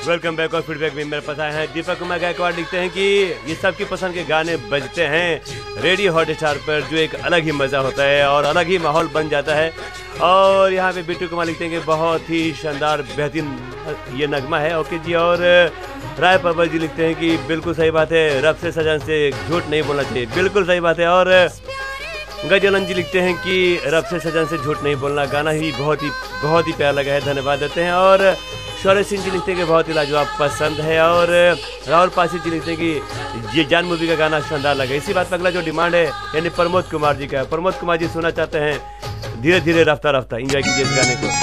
Welcome back और feedback भी मेरे पास आए हैं। दीपक कुमार गायकवाड़ लिखते हैं कि ये सबकी पसंद के गाने बजते हैं रेडियो हॉटस्टार पर, जो एक अलग ही मज़ा होता है और अलग ही माहौल बन जाता है। और यहाँ पे बिट्टू कुमार लिखते हैं कि बहुत ही शानदार बेहतरीन ये नगमा है। ओके जी। और राय पब्बर जी लिखते हैं कि बिल्कुल सही बात है, रब से सजन से झूठ नहीं बोलना चाहिए। बिल्कुल सही बात है। और गजानन जी लिखते हैं कि रब से सजन से झूठ नहीं बोलना, गाना ही बहुत ही प्यारा लगा है, धन्यवाद देते हैं। और शौर्य सिंह जी लिखते हैं कि बहुत ही लाजवाब पसंद है। और राहुल पासी जी लिखते हैं कि ये जान मूवी का गाना शानदार लगा। इसी बात पर अगला जो डिमांड है यानी प्रमोद कुमार जी का है। प्रमोद कुमार जी सुनना चाहते हैं धीरे धीरे रफ्ता रफ्ता। एंजॉय कीजिए इस गाने को।